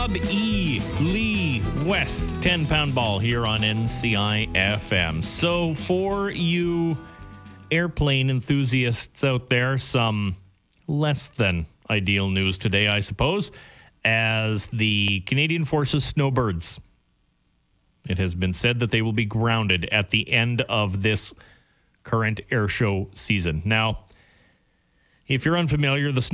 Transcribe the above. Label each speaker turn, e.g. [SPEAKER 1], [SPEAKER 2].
[SPEAKER 1] Rob E. Lee West, 10-pound ball here on NCI FM. So for you airplane enthusiasts out there, some less than ideal news today, I suppose, as the Canadian Forces Snowbirds. It has been said that they will be grounded at the end of this current airshow season. Now, if you're unfamiliar, the